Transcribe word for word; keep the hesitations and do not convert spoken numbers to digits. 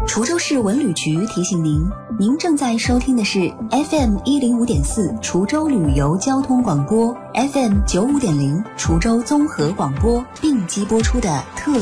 滁州市文旅局提醒您，您正在收听的是 F M 一零五点四滁州旅游交通广播 ，F M 九五点零滁州综合广播并机播出的特